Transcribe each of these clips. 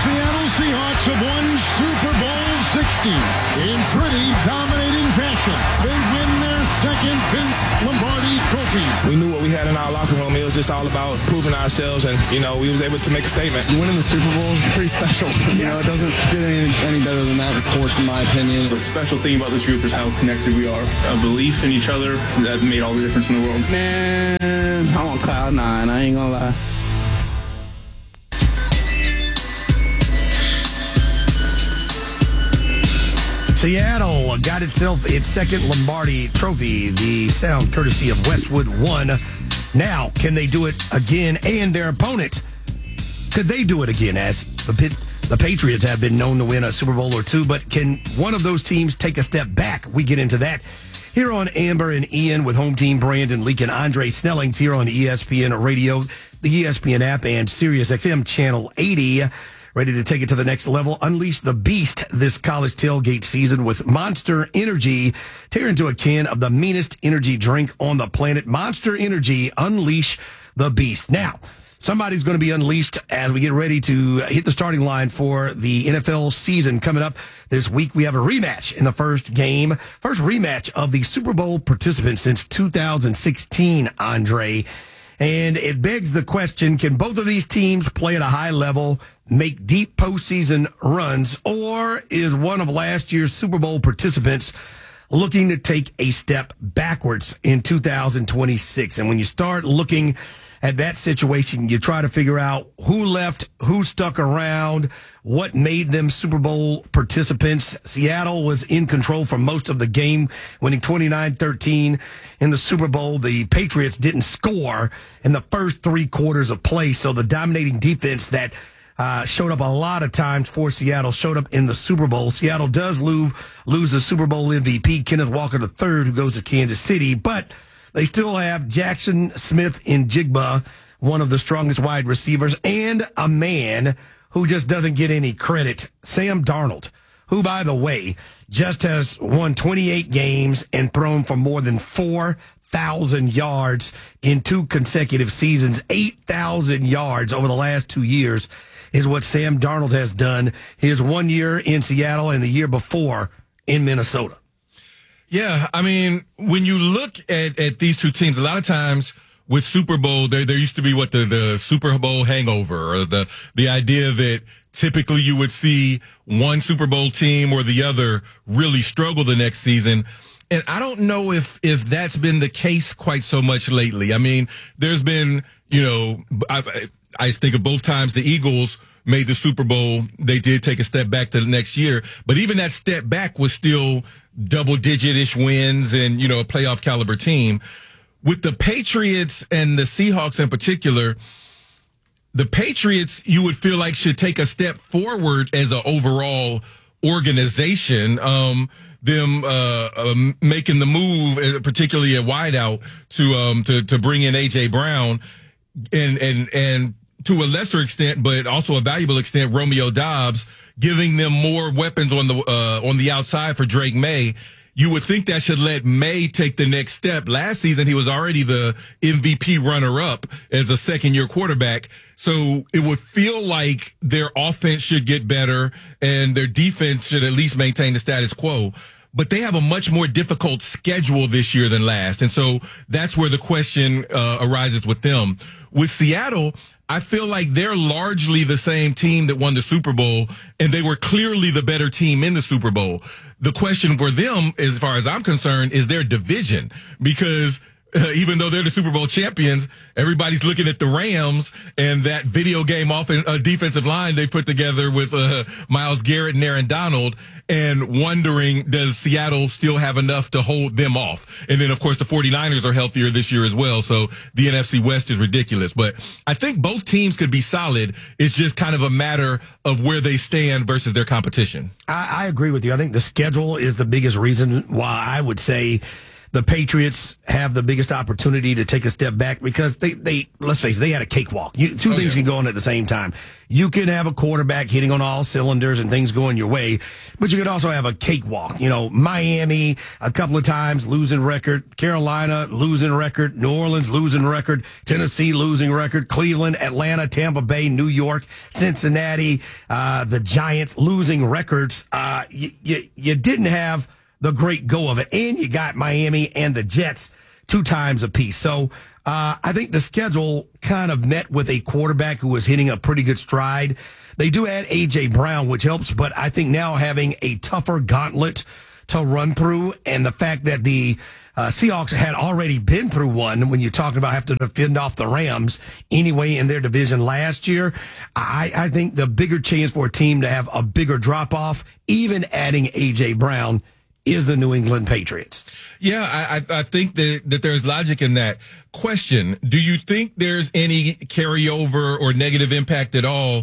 Seattle Seahawks have won Super Bowl 60 in pretty dominating fashion. They win their second Vince Lombardi trophy. We knew what we had in our locker room. It was just all about proving ourselves, and, we was able to make a statement. Winning the Super Bowl is pretty special. It doesn't get any better than that in sports, in my opinion. The special thing about this group is how connected we are. A belief in each other that made all the difference in the world. Man, I'm on cloud nine. I ain't gonna lie. Seattle got itself its second Lombardi trophy, the sound courtesy of Westwood One. Now, can they do it again? And their opponent, could they do it again? As the Patriots have been known to win a Super Bowl or two, but can one of those teams take a step back? We get into that here on Amber and Ian with home team Brandon Leak and Andre Snellings here on ESPN Radio, the ESPN app, and Sirius XM Channel 80. Ready to take it to the next level. Unleash the beast this college tailgate season with Monster Energy. Tear into a can of the meanest energy drink on the planet. Monster Energy, unleash the beast. Now, somebody's going to be unleashed as we get ready to hit the starting line for the NFL season coming up this week. We have a rematch in the first rematch of the Super Bowl participants since 2016, Andre. And it begs the question, can both of these teams play at a high level, make deep postseason runs, or is one of last year's Super Bowl participants looking to take a step backwards in 2026? And when you start looking at that situation, you try to figure out who left, who stuck around, what made them Super Bowl participants. Seattle was in control for most of the game, winning 29-13 in the Super Bowl. The Patriots didn't score in the first three quarters of play, so the dominating defense that showed up a lot of times for Seattle showed up in the Super Bowl. Seattle does lose the Super Bowl MVP, Kenneth Walker III, who goes to Kansas City, but they still have Jackson Smith-Njigba, one of the strongest wide receivers, and a man who just doesn't get any credit, Sam Darnold, who, by the way, just has won 28 games and thrown for more than 4,000 yards in two consecutive seasons. 8,000 yards over the last 2 years is what Sam Darnold has done his 1 year in Seattle and the year before in Minnesota. Yeah, I mean, when you look at these two teams, a lot of times with Super Bowl, there used to be the Super Bowl hangover, or the idea that typically you would see one Super Bowl team or the other really struggle the next season. And I don't know if that's been the case quite so much lately. I mean, there's been, I think of both times the Eagles made the Super Bowl, they did take a step back to the next year. But even that step back was still double-digit-ish wins and, a playoff caliber team. With the Patriots and the Seahawks in particular, the Patriots, you would feel like, should take a step forward as an overall organization. Them making the move, particularly at wideout, to bring in A.J. Brown and to a lesser extent, but also a valuable extent, Romeo Doubs, giving them more weapons on the outside for Drake May. You would think that should let May take the next step. Last season, he was already the MVP runner-up as a second-year quarterback. So it would feel like their offense should get better and their defense should at least maintain the status quo. But they have a much more difficult schedule this year than last. And so that's where the question arises with them. With Seattle, I feel like they're largely the same team that won the Super Bowl, and they were clearly the better team in the Super Bowl. The question for them, as far as I'm concerned, is their division, because even though they're the Super Bowl champions, everybody's looking at the Rams and that video game defensive line they put together with Myles Garrett and Aaron Donald, and wondering, does Seattle still have enough to hold them off? And then, of course, the 49ers are healthier this year as well, so the NFC West is ridiculous. But I think both teams could be solid. It's just kind of a matter of where they stand versus their competition. I agree with you. I think the schedule is the biggest reason why I would say the Patriots have the biggest opportunity to take a step back because they let's face it, they had a cakewalk. Two things can go on at the same time. You can have a quarterback hitting on all cylinders and things going your way, but you could also have a cakewalk. Miami a couple of times losing record, Carolina losing record, New Orleans losing record, Tennessee losing record, Cleveland, Atlanta, Tampa Bay, New York, Cincinnati, the Giants losing records. You didn't have the great go of it. And you got Miami and the Jets 2 times apiece. So I think the schedule kind of met with a quarterback who was hitting a pretty good stride. They do add A.J. Brown, which helps, but I think now having a tougher gauntlet to run through and the fact that the Seahawks had already been through one when you're talking about having to fend off the Rams anyway in their division last year. I think the bigger chance for a team to have a bigger drop-off, even adding A.J. Brown, is the New England Patriots. Yeah, I think that there's logic in that. Question, do you think there's any carryover or negative impact at all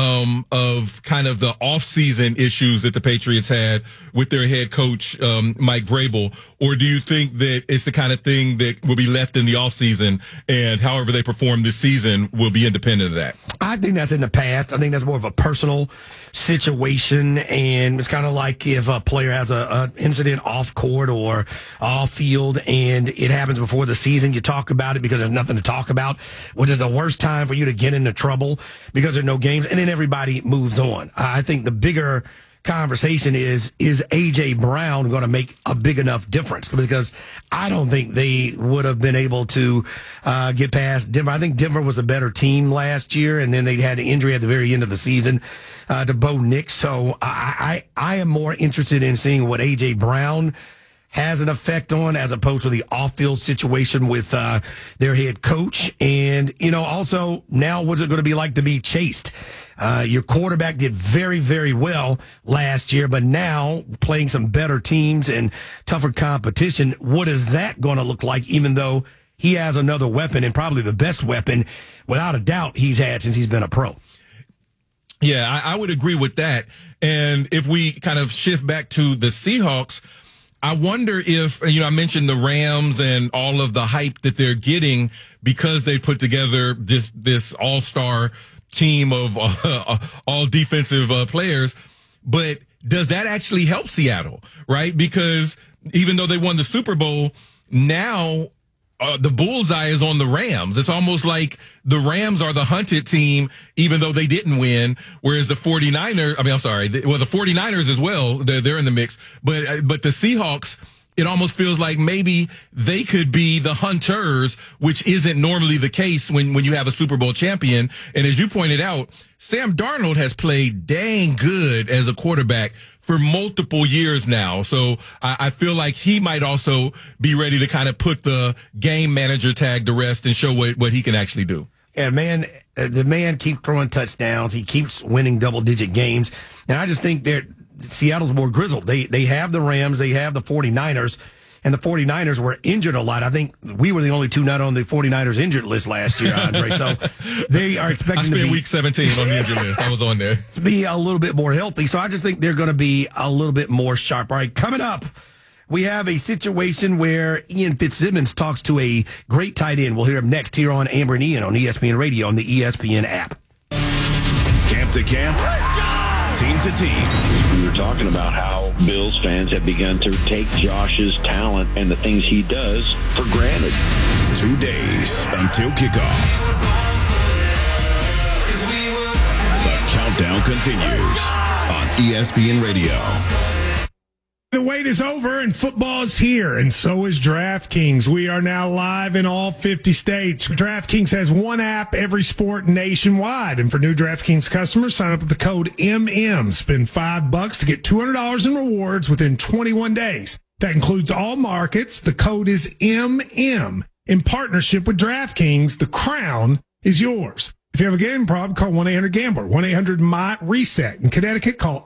of kind of the off-season issues that the Patriots had with their head coach, Mike Vrabel? Or do you think that it's the kind of thing that will be left in the off-season and however they perform this season will be independent of that? I think that's in the past. I think that's more of a personal situation, and it's kind of like if a player has an incident off court or off field and it happens before the season, you talk about it because there's nothing to talk about, which is the worst time for you to get into trouble because there are no games, and then everybody moves on. I think the bigger conversation is A.J. Brown going to make a big enough difference? Because I don't think they would have been able to get past Denver. I think Denver was a better team last year, and then they had an injury at the very end of the season to Bo Nix. So I am more interested in seeing what A.J. Brown has an effect on as opposed to the off-field situation with their head coach. And, also now what's it going to be like to be chased? Your quarterback did very, very well last year, but now playing some better teams and tougher competition, what is that going to look like, even though he has another weapon and probably the best weapon, without a doubt, he's had since he's been a pro? Yeah, I would agree with that. And if we kind of shift back to the Seahawks, I wonder if, I mentioned the Rams and all of the hype that they're getting because they put together this all-star team of all defensive players. But does that actually help Seattle, right? Because even though they won the Super Bowl, now the bullseye is on the Rams. It's almost like the Rams are the hunted team, even though they didn't win, whereas the 49ers, the 49ers as well, they're in the mix. But the Seahawks, it almost feels like maybe they could be the hunters, which isn't normally the case when you have a Super Bowl champion. And as you pointed out, Sam Darnold has played dang good as a quarterback for multiple years now. So I feel like he might also be ready to kind of put the game manager tag to rest and show what he can actually do. And the man keeps throwing touchdowns. He keeps winning double-digit games. And I just think that Seattle's more grizzled. They have the Rams. They have the 49ers. And the 49ers were injured a lot. I think we were the only two not on the 49ers injured list last year, Andre. So they are expecting to be week 17 on the injured list. I was on there. To be a little bit more healthy. So I just think they're going to be a little bit more sharp. All right, coming up, we have a situation where Ian Fitzsimmons talks to a great tight end. We'll hear him next here on Amber and Ian on ESPN Radio on the ESPN app. Camp to camp, team to team. We were talking about how Bills fans have begun to take Josh's talent and the things he does for granted. 2 days until kickoff. The countdown continues on ESPN Radio. The wait is over and football is here, and so is DraftKings. We are now live in all 50 states. DraftKings has one app, every sport nationwide. And for new DraftKings customers, sign up with the code MM. Spend $5 to get $200 in rewards within 21 days. That includes all markets. The code is MM. In partnership with DraftKings, the crown is yours. If you have a gambling problem, call 1-800-GAMBLER, 1-800-MY-RESET. In Connecticut, call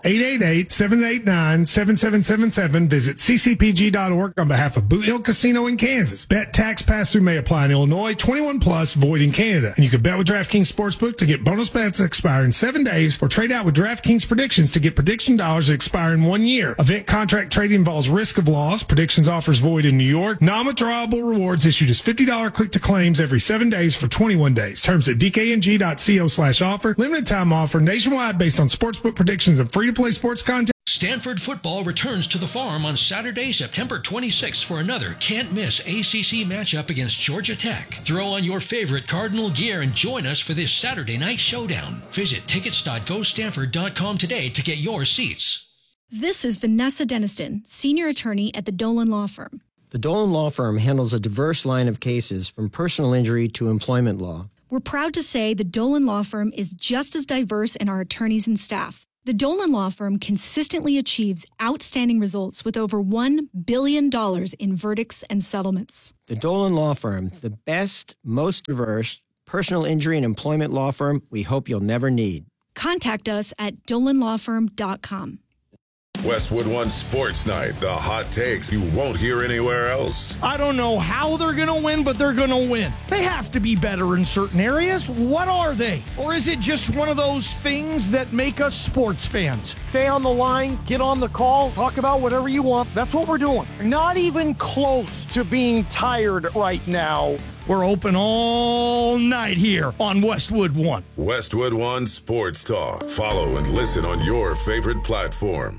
888-789-7777. Visit ccpg.org on behalf of Boot Hill Casino in Kansas. Bet tax pass-through may apply in Illinois, 21 plus, void in Canada. And you can bet with DraftKings Sportsbook to get bonus bets that expire in 7 days, or trade out with DraftKings Predictions to get prediction dollars that expire in 1 year. Event contract trading involves risk of loss. Predictions offers void in New York. Non-withdrawable rewards issued as $50 click-to-claims every 7 days for 21 days. Terms at dkng.co/offer. Limited time offer nationwide based on sportsbook predictions and free-to-play sports content. Stanford football returns to the Farm on Saturday, September 26th for another can't-miss ACC matchup against Georgia Tech. Throw on your favorite Cardinal gear and join us for this Saturday night showdown. Visit tickets.gostanford.com today to get your seats. This is Vanessa Deniston, senior attorney at the Dolan Law Firm. The Dolan Law Firm handles a diverse line of cases from personal injury to employment law. We're proud to say the Dolan Law Firm is just as diverse in our attorneys and staff. The Dolan Law Firm consistently achieves outstanding results with over $1 billion in verdicts and settlements. The Dolan Law Firm, the best, most diverse personal injury and employment law firm we hope you'll never need. Contact us at dolanlawfirm.com. Westwood One Sports Night, the hot takes you won't hear anywhere else. I don't know how they're going to win, but they're going to win. They have to be better in certain areas. What are they? Or is it just one of those things that make us sports fans? Stay on the line, get on the call, talk about whatever you want. That's what we're doing. Not even close to being tired right now. We're open all night here on Westwood One. Westwood One Sports Talk. Follow and listen on your favorite platform.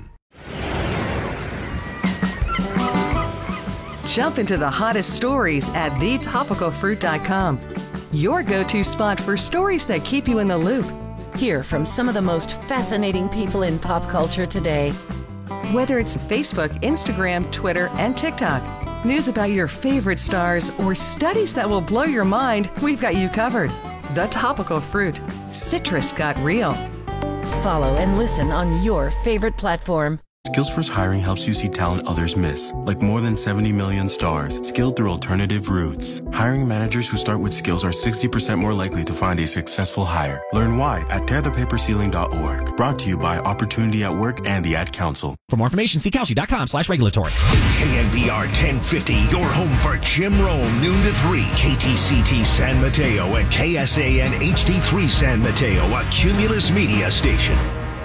Jump into the hottest stories at thetopicalfruit.com. Your go-to spot for stories that keep you in the loop. Hear from some of the most fascinating people in pop culture today. Whether it's Facebook, Instagram, Twitter, and TikTok, news about your favorite stars, or studies that will blow your mind, we've got you covered. The Topical Fruit. Citrus got real. Follow and listen on your favorite platform. Skillsforce Hiring helps you see talent others miss, like more than 70 million stars, skilled through alternative routes. Hiring managers who start with skills are 60% more likely to find a successful hire. Learn why at tearthepaperceiling.org. Brought to you by Opportunity at Work and the Ad Council. For more information, see Kalshi.com/regulatory. KNBR 1050, your home for Jim Rome, noon to 3. KTCT San Mateo and KSAN HD3 San Mateo, a Cumulus media station.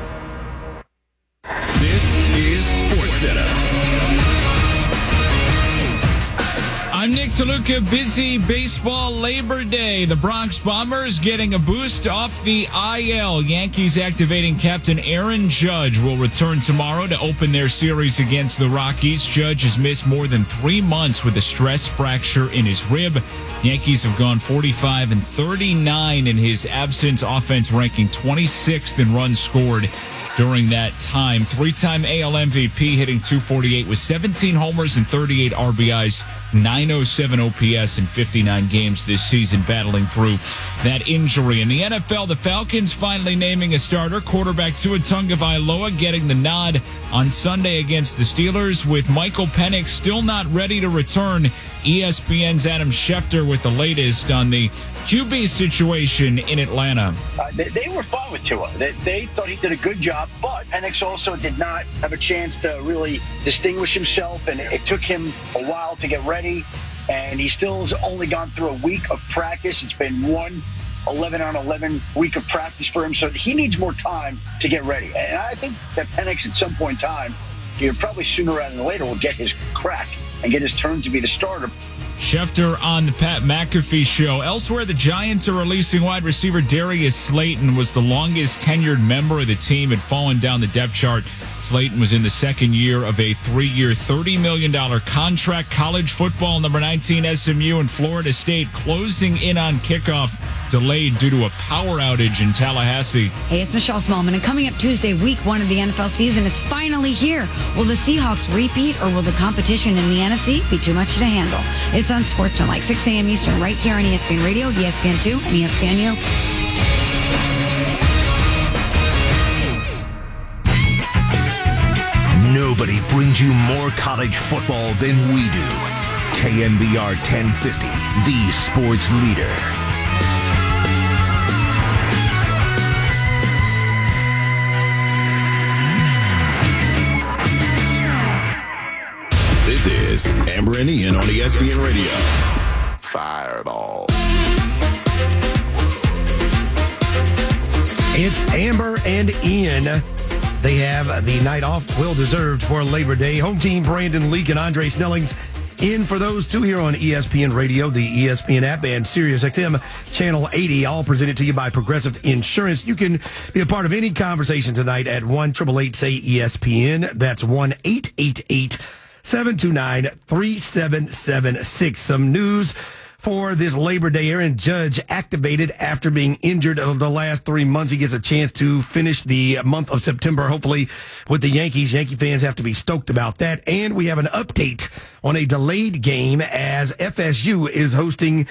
This is SportsCenter. I'm Nick DeLuca. Busy baseball Labor Day. The Bronx Bombers getting a boost off the IL. Yankees activating captain Aaron Judge will return tomorrow to open their series against the Rockies. Judge has missed more than 3 months with a stress fracture in his rib. Yankees have gone 45-39 in his absence. Offense ranking 26th in runs scored during that time. 3-time AL MVP, hitting .248 with 17 homers and 38 RBIs, 907 OPS in 59 games this season, battling through that injury. In the NFL, the Falcons finally naming a starter. Quarterback Tua Tagovailoa getting the nod on Sunday against the Steelers, with Michael Penix still not ready to return. ESPN's Adam Schefter with the latest on the QB situation in Atlanta. They were fine with Tua. They thought he did a good job, but Penix also did not have a chance to really distinguish himself, and it took him a while to get ready, and he still has only gone through a week of practice. It's been one 11-on-11 week of practice for him, so he needs more time to get ready. And I think that Penix at some point in time, probably sooner rather than later, will get his crack and get his turn to be the starter. Schefter on the Pat McAfee Show. Elsewhere, the Giants are releasing wide receiver Darius Slayton. Was the longest tenured member of the team, had fallen down the depth chart. Slayton was in the second year of a 3-year, $30 million contract. College football, number 19 SMU and Florida State closing in on kickoff, delayed due to a power outage in Tallahassee. Hey, it's Michelle Smallman, and coming up Tuesday, week 1 of the NFL season is finally here. Will the Seahawks repeat, or will the competition in the NFC be too much to handle? It's on Sportsman, like 6 a.m. Eastern, right here on ESPN Radio, ESPN2, and ESPNU. Nobody brings you more college football than we do. KNBR 1050, the sports leader. is Amber and Ian on ESPN Radio. Fireball. It's Amber and Ian. They have the night off, well-deserved for Labor Day. Home team Brandon Leak and Andre Snellings in for those two here on ESPN Radio, the ESPN app, and SiriusXM Channel 80, all presented to you by Progressive Insurance. You can be a part of any conversation tonight at 1-888-SAY-ESPN. That's 1-888-729-3776. Some news for this Labor Day. Aaron Judge activated after being injured over the last 3 months. He gets a chance to finish the month of September, hopefully, with the Yankees. Yankee fans have to be stoked about that. And we have an update on a delayed game as FSU is hosting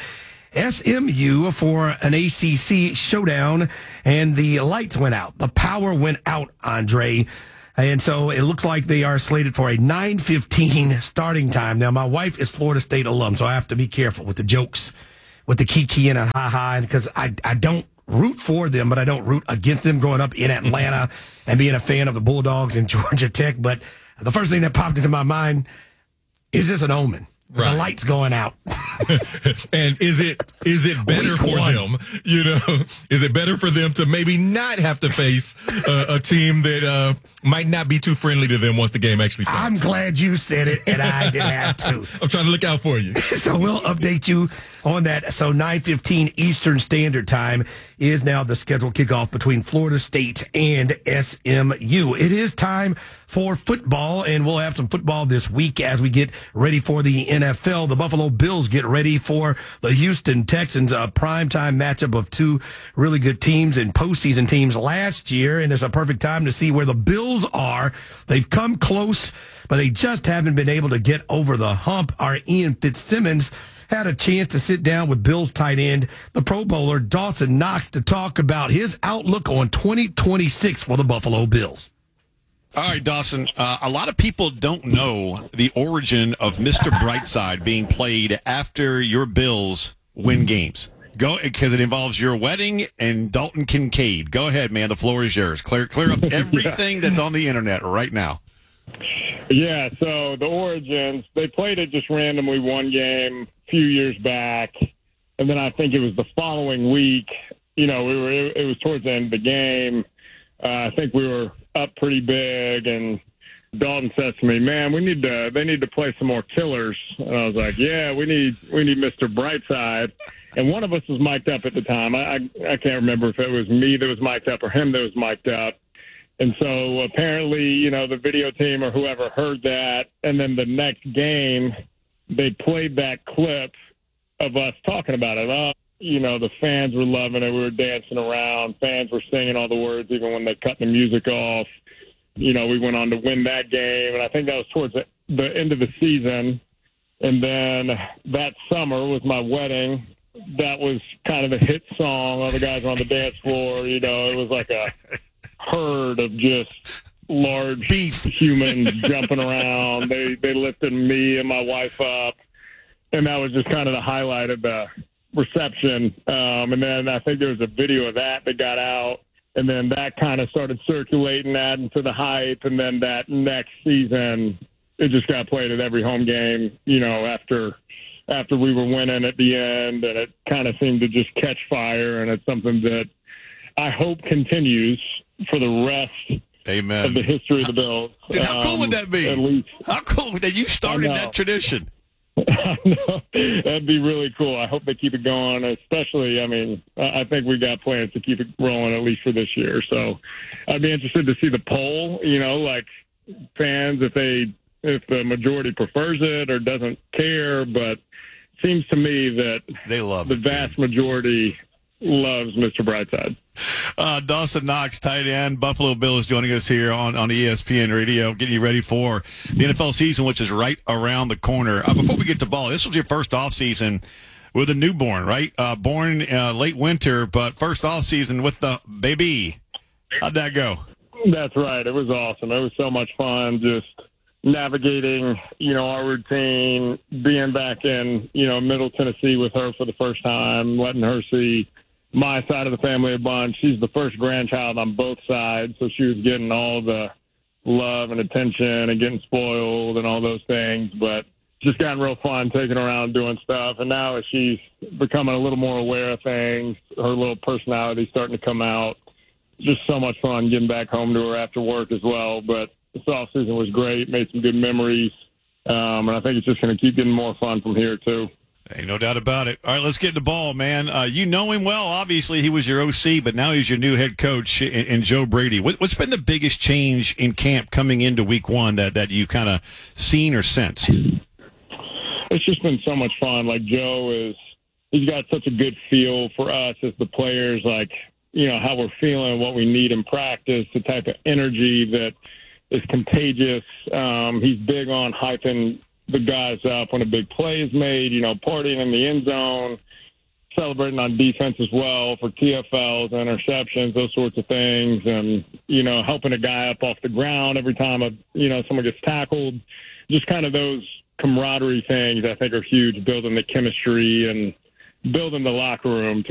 SMU for an ACC showdown, and the lights went out. The power went out, Andre. And so it looks like they are slated for a 9:15 starting time. Now, my wife is Florida State alum, so I have to be careful with the jokes, with the kiki and ha-ha, because I don't root for them, but I don't root against them growing up in Atlanta and being a fan of the Bulldogs and Georgia Tech. But the first thing that popped into my mind, is this an omen? Right. The lights going out. And is it better for them? You know, is it better for them to maybe not have to face a team that might not be too friendly to them once the game actually starts? I'm glad you said it, and I didn't have to. I'm trying to look out for you. So we'll update you on that. So 9:15 Eastern Standard Time is now the scheduled kickoff between Florida State and SMU. It is time for football, and we'll have some football this week as we get ready for the NFL. The Buffalo Bills get ready for the Houston Texans, a primetime matchup of two really good teams and postseason teams last year, and it's a perfect time to see where the Bills are. They've come close, but they just haven't been able to get over the hump. Our Ian Fitzsimmons had a chance to sit down with Bills tight end, the Pro Bowler Dawson Knox, to talk about his outlook on 2026 for the Buffalo Bills. All right, Dawson, a lot of people don't know the origin of Mr. Brightside being played after your Bills win games. Go, because it involves your wedding and Dalton Kincaid. Go ahead, man. The floor is yours. Clear up everything that's on the internet right now. Yeah, so the origins, they played it just randomly one game a few years back, and then I think it was the following week. You know, it was towards the end of the game. I think we were up pretty big, and Dalton says to me, "Man, they need to play some more killers." And I was like, "Yeah, we need Mr. Brightside." And one of us was mic'd up at the time. I can't remember if it was me that was mic'd up or him that was mic'd up. And so apparently, you know, the video team or whoever heard that, and then the next game they played that clip of us talking about it. You know, the fans were loving it. We were dancing around. Fans were singing all the words, even when they cut the music off. You know, we went on to win that game, and I think that was towards the end of the season. And then that summer was my wedding. That was kind of the hit song. All the guys on the dance floor, you know, it was like a herd of just large humans jumping around. They lifted me and my wife up, and that was just kind of the highlight of the reception. And then I think there was a video of that got out, and then that kind of started circulating, adding to the hype. And then that next season, it just got played at every home game, you know, after we were winning at the end, and it kind of seemed to just catch fire. And it's something that I hope continues for the rest of the history of the Bills. Dude, how cool would that be? At least. How cool that you started that tradition? I know. That'd be really cool. I hope they keep it going, especially, I mean, I think we got plans to keep it rolling at least for this year. So I'd be interested to see the poll, you know, like fans, if the majority prefers it or doesn't care. But it seems to me that they love the vast majority loves Mr. Brightside. Dawson Knox, tight end, Buffalo Bills, joining us here on ESPN Radio, getting you ready for the NFL season, which is right around the corner. Before we get to ball, this was your first offseason with a newborn, right? Born late winter, but first offseason with the baby. How'd that go? That's right. It was awesome. It was so much fun just navigating, you know, our routine, being back in, you know, Middle Tennessee with her for the first time, letting her see my side of the family a bunch. She's the first grandchild on both sides, so she was getting all the love and attention and getting spoiled and all those things. But just gotten real fun taking her around doing stuff. And now as she's becoming a little more aware of things, her little personality starting to come out. Just so much fun getting back home to her after work as well. But this offseason was great, made some good memories. And I think it's just going to keep getting more fun from here, too. Hey, no doubt about it. All right, let's get the ball, man. You know him well. Obviously, he was your OC, but now he's your new head coach in Joe Brady. What's been the biggest change in camp coming into week one that you kind of seen or sensed? It's just been so much fun. Like, he's got such a good feel for us as the players, like, you know, how we're feeling, what we need in practice, the type of energy that is contagious. He's big on hyping the guys up when a big play is made, you know, partying in the end zone, celebrating on defense as well for TFLs, interceptions, those sorts of things, and, you know, helping a guy up off the ground every time someone gets tackled. Just kind of those camaraderie things I think are huge, building the chemistry and building the locker room to